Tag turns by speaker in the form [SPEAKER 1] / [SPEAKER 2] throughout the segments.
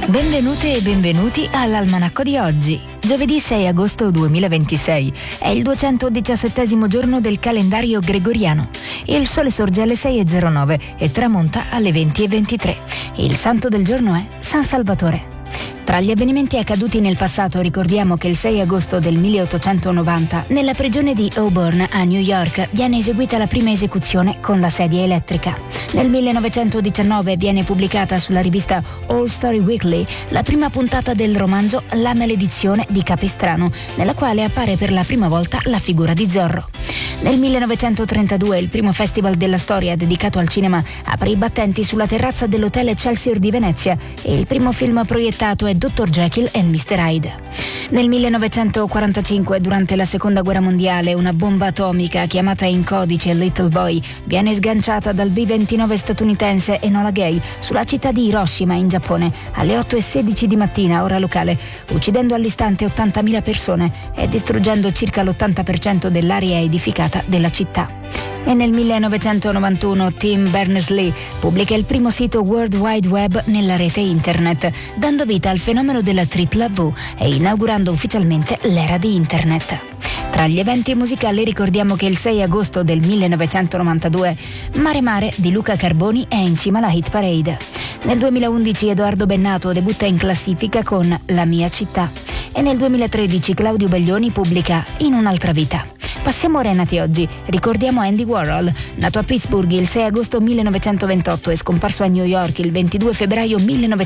[SPEAKER 1] Benvenute e benvenuti all'Almanacco di oggi. Giovedì 6 agosto 2026 è il 217° giorno del calendario gregoriano. Il sole sorge alle 6:09 e tramonta alle 20:23. Il santo del giorno è San Salvatore. Tra gli avvenimenti accaduti nel passato ricordiamo che il 6 agosto del 1890 nella prigione di Auburn a New York viene eseguita la prima esecuzione con la sedia elettrica. Nel 1919 viene pubblicata sulla rivista All Story Weekly la prima puntata del romanzo La maledizione di Capistrano, nella quale appare per la prima volta la figura di Zorro. Nel 1932 il primo festival della storia dedicato al cinema apre i battenti sulla terrazza dell'hotel Excelsior di Venezia e il primo film proiettato è Dr. Jekyll and Mr. Hyde. Nel 1945, durante la Seconda Guerra Mondiale, una bomba atomica chiamata in codice Little Boy viene sganciata dal B-29 statunitense Enola Gay sulla città di Hiroshima in Giappone alle 8:16 di mattina, ora locale, uccidendo all'istante 80.000 persone e distruggendo circa l'80% dell'area edificata della città. E nel 1991 Tim Berners-Lee pubblica il primo sito World Wide Web nella rete internet, dando vita al fenomeno della tripla V e inaugurando ufficialmente l'era di internet. Tra gli eventi musicali ricordiamo che il 6 agosto del 1992 Mare Mare di Luca Carboni è in cima alla hit parade. Nel 2011 Edoardo Bennato debutta in classifica con La mia città e nel 2013 Claudio Baglioni pubblica In un'altra vita. Passiamo a Renati oggi. Ricordiamo Andy Warhol, nato a Pittsburgh il 6 agosto 1928 e scomparso a New York il 22 febbraio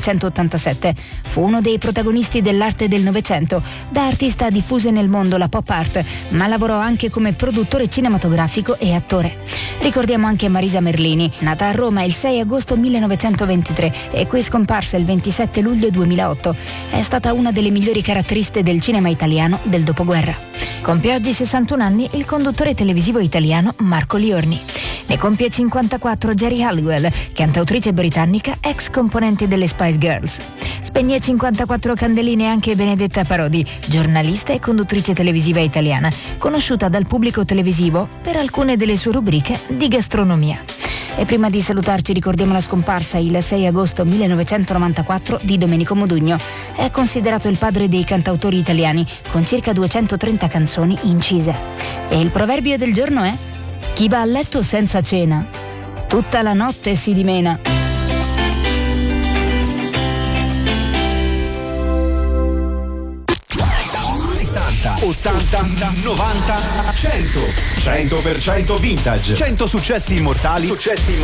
[SPEAKER 1] 1987. Fu uno dei protagonisti dell'arte del Novecento. Da artista diffuse nel mondo la pop art, ma lavorò anche come produttore cinematografico e attore. Ricordiamo anche Marisa Merlini, nata a Roma il 6 agosto 1923 e qui scomparsa il 27 luglio 2008. È stata una delle migliori caratteriste del cinema italiano del dopoguerra. Compie oggi 61 anni il conduttore televisivo italiano Marco Liorni. Ne compie 54 Geri Halliwell, cantautrice britannica, ex componente delle Spice Girls. Spegne 54 candeline anche Benedetta Parodi, giornalista e conduttrice televisiva italiana, conosciuta dal pubblico televisivo per alcune delle sue rubriche di gastronomia. E prima di salutarci ricordiamo la scomparsa il 6 agosto 1994 di Domenico Modugno. È considerato il padre dei cantautori italiani, con circa 230 canzoni incise. E il proverbio del giorno è: chi va a letto senza cena, tutta la notte si dimena.
[SPEAKER 2] 80, 90, 100% vintage. 100 successi immortali